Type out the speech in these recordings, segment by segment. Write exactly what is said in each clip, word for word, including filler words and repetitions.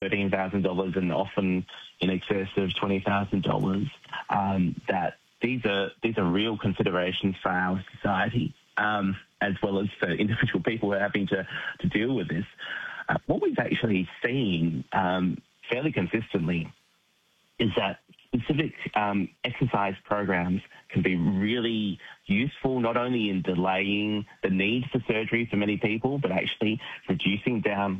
thirteen thousand dollars and often in excess of twenty thousand dollars. Um, that these are these are real considerations for our society, um, as well as for individual people who are having to, to deal with this. Uh, what we've actually seen um, fairly consistently is that specific um, exercise programs can be really useful, not only in delaying the need for surgery for many people, but actually reducing down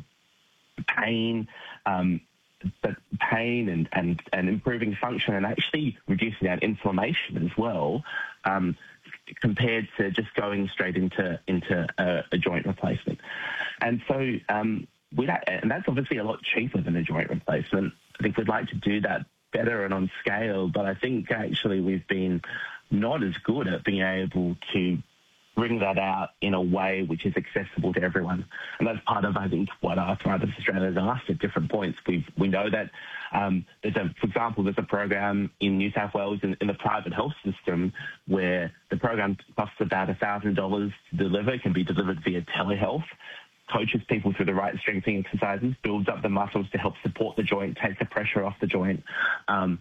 pain, um, but pain and, and, and improving function, and actually reducing down inflammation as well, um, compared to just going straight into into a, a joint replacement. And so, um, we and that's obviously a lot cheaper than a joint replacement. I think we'd like to do that better and on scale, but I think actually we've been not as good at being able to bring that out in a way which is accessible to everyone. And that's part of, I think, what Arthritis Australia has asked at different points. We we know that um, there's a, for example, there's a program in New South Wales in, in the private health system where the program costs about one thousand dollars to deliver. It can be delivered via telehealth, coaches people through the right strengthening exercises, builds up the muscles to help support the joint, take the pressure off the joint. Um,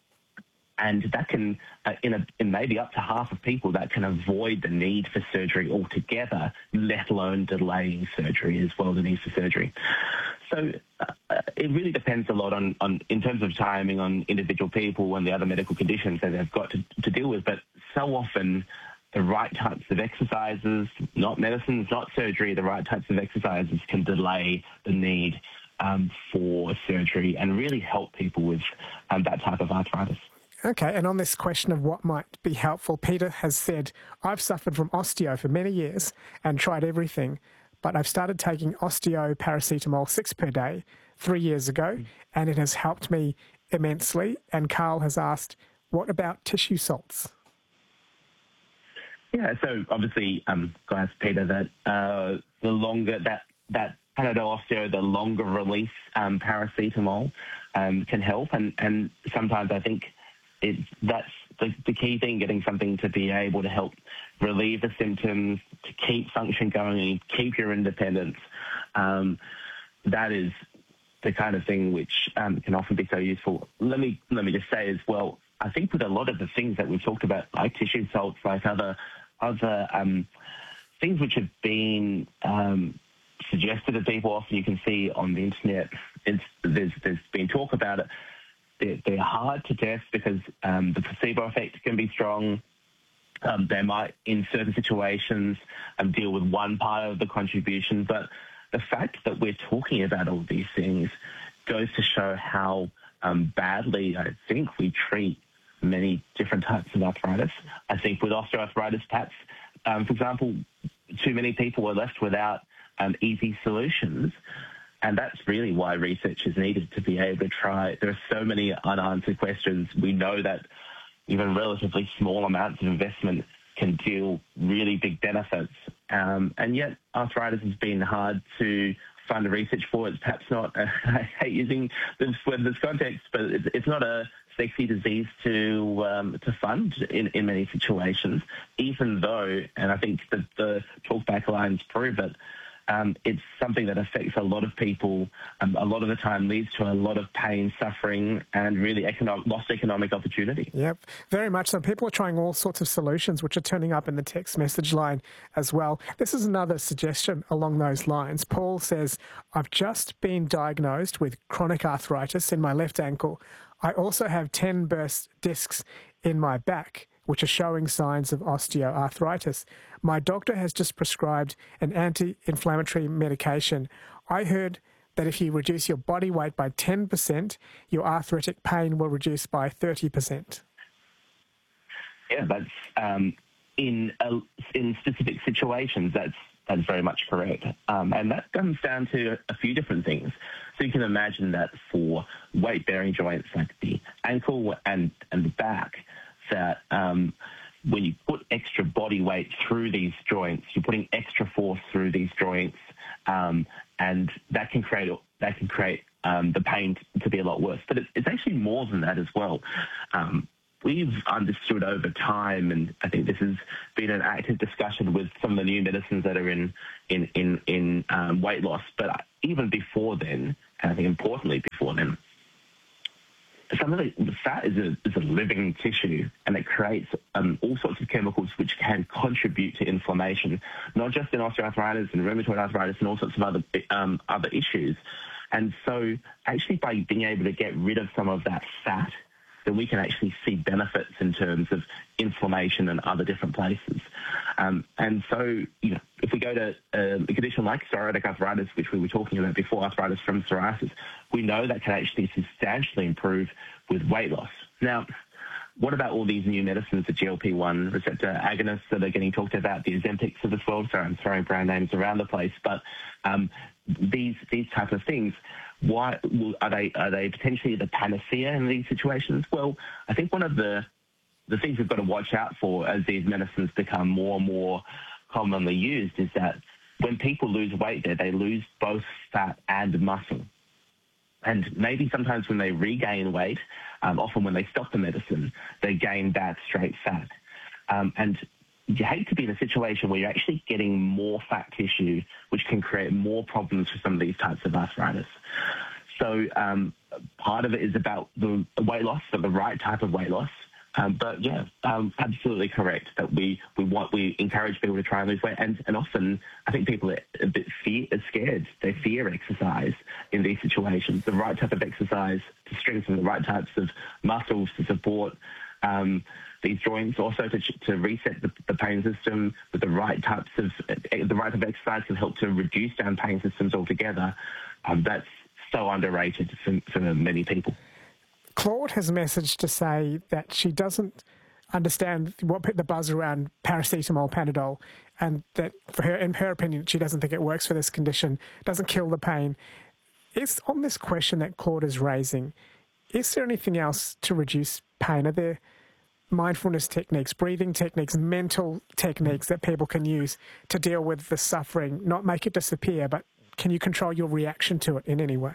and that can, uh, in, a, in maybe up to half of people, that can avoid the need for surgery altogether, let alone delaying surgery as well, the need for surgery. So uh, it really depends a lot on, on, in terms of timing, on individual people and the other medical conditions that they've got to, to deal with. But so often, the right types of exercises, not medicines, not surgery, the right types of exercises can delay the need um, for surgery and really help people with um, that type of arthritis. Okay, and on this question of what might be helpful, Peter has said, I've suffered from osteo for many years and tried everything, but I've started taking osteo paracetamol six per day three years ago, and it has helped me immensely. And Carl has asked, what about tissue salts? Yeah, so obviously, um, guys, Peter, that uh, the longer that that Panadol Osteo, the longer release um, paracetamol um, can help, and and sometimes I think it that's the, the key thing, getting something to be able to help relieve the symptoms, to keep function going, and keep your independence. Um, that is the kind of thing which um, can often be so useful. Let me let me just say as well, I think with a lot of the things that we've talked about, like tissue salts, like other other um, things which have been um, suggested to people, often you can see on the internet, it's, there's, there's been talk about it. They're, they're hard to test because um, the placebo effect can be strong. Um, they might, in certain situations, um, deal with one part of the contribution. But the fact that we're talking about all these things goes to show how um, badly I think we treat many different types of arthritis. I think with osteoarthritis, perhaps, um, for example, too many people are left without um, easy solutions. And that's really why research is needed, to be able to try. There are so many unanswered questions. We know that even relatively small amounts of investment can deal really big benefits. Um, and yet arthritis has been hard to fund research for. It's perhaps not, uh, I hate using this word in this context, but it's, it's not a sexy disease to um, to fund in, in many situations, even though, and I think that the talkback lines prove it, um, it's something that affects a lot of people, um, a lot of the time leads to a lot of pain, suffering, and really economic, lost economic opportunity. Yep, very much so. People are trying all sorts of solutions, which are turning up in the text message line as well. This is another suggestion along those lines. Paul says, I've just been diagnosed with chronic arthritis in my left ankle. I also have ten burst discs in my back, which are showing signs of osteoarthritis. My doctor has just prescribed an anti-inflammatory medication. I heard that if you reduce your body weight by ten percent, your arthritic pain will reduce by thirty percent. Yeah, that's um, in uh, in specific situations. That's that's very much correct, um, and that comes down to a few different things. So you can imagine that for weight-bearing joints like the ankle and and the back, that um, when you put extra body weight through these joints, you're putting extra force through these joints, um, and that can create that can create um, the pain to be a lot worse. But it's, it's actually more than that as well. Um, we've understood over time, and I think this has been an active discussion with some of the new medicines that are in in in, in um, weight loss. But even before then, and I think importantly before then, some of the, the fat is a, is a living tissue, and it creates um, all sorts of chemicals which can contribute to inflammation, not just in osteoarthritis and rheumatoid arthritis and all sorts of other um, other issues. And so actually by being able to get rid of some of that fat, then we can actually see benefits in terms of inflammation in other different places. Um, and so, you know, if we go to um, a condition like psoriatic arthritis, which we were talking about before, arthritis from psoriasis, we know that can actually substantially improve with weight loss. Now, what about all these new medicines, the G L P one receptor agonists that are getting talked about, the Ozempics of this world? Sorry, I'm throwing brand names around the place, but um, these these type of things, why are they are they potentially the panacea in these situations? Well, I think one of the the things we've got to watch out for as these medicines become more and more commonly used is that when people lose weight there, they lose both fat and muscle. And maybe sometimes when they regain weight, um, often when they stop the medicine, they gain back straight fat. Um, and you hate to be in a situation where you're actually getting more fat tissue, which can create more problems for some of these types of arthritis. So um, part of it is about the weight loss, so the right type of weight loss. Um, but yeah, um, absolutely correct that we, we want we encourage people to try and lose weight, and, and often I think people are a bit fear, are scared. They fear exercise in these situations. The right type of exercise to strengthen the right types of muscles to support um, these joints, also to, to reset the, the pain system with the right types of the right type of exercise can help to reduce down pain systems altogether. Um, that's so underrated for, for many people. Claude has messaged to say that she doesn't understand what the buzz around paracetamol, Panadol, and that for her, in her opinion, she doesn't think it works for this condition, doesn't kill the pain. Is on this question that Claude is raising, is there anything else to reduce pain? Are there mindfulness techniques, breathing techniques, mental techniques that people can use to deal with the suffering, not make it disappear, but can you control your reaction to it in any way?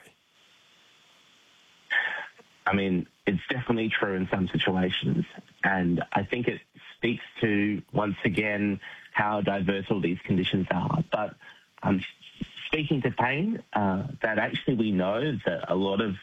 I mean, it's definitely true in some situations, and I think it speaks to, once again, how diverse all these conditions are. But um, speaking to pain, uh, that actually we know that a lot of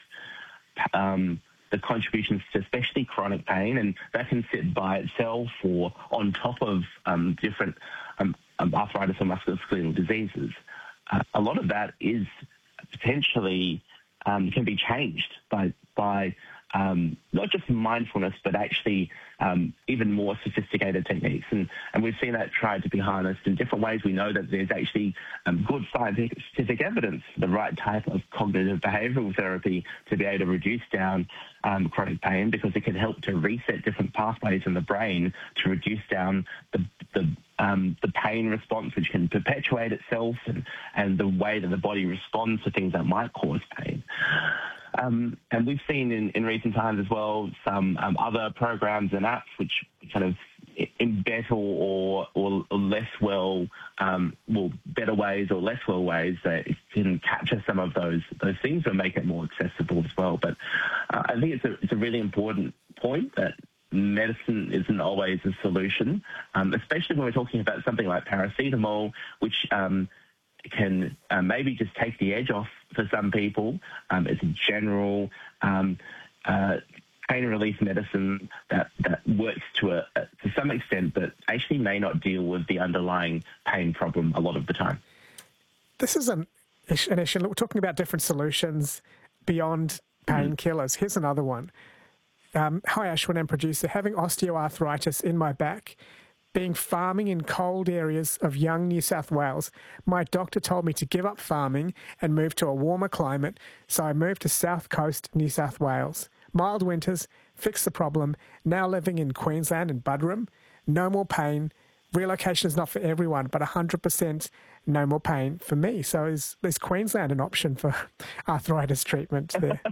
um, the contributions to especially chronic pain, and that can sit by itself or on top of um, different um, um, arthritis or musculoskeletal diseases, uh, a lot of that is potentially um, can be changed by by um, not just mindfulness, but actually um, even more sophisticated techniques. And, and we've seen that tried to be harnessed in different ways. We know that there's actually um, good scientific evidence for the right type of cognitive behavioural therapy to be able to reduce down um, chronic pain, because it can help to reset different pathways in the brain to reduce down the, the Um, the pain response, which can perpetuate itself, and, and the way that the body responds to things that might cause pain. Um, and we've seen in, in recent times as well some um, other programs and apps which kind of in better or, or, or less well, um, well, better ways or less well ways that can capture some of those those things and make it more accessible as well. But uh, I think it's a, it's a really important point that medicine isn't always a solution, um, especially when we're talking about something like paracetamol, which um, can uh, maybe just take the edge off for some people. Um, it's a general um, uh, pain relief medicine that, that works to a, a to some extent, but actually may not deal with the underlying pain problem a lot of the time. This is an, an issue. We're talking about different solutions beyond painkillers. Mm-hmm. Here's another one. Um, hi, Ashwin and producer. Having osteoarthritis in my back, being farming in cold areas of young New South Wales, my doctor told me to give up farming and move to a warmer climate, so I moved to South Coast, New South Wales. Mild winters, fixed the problem, now living in Queensland and Buderim. No more pain. Relocation is not for everyone, but one hundred percent no more pain for me. So is, is Queensland an option for arthritis treatment there?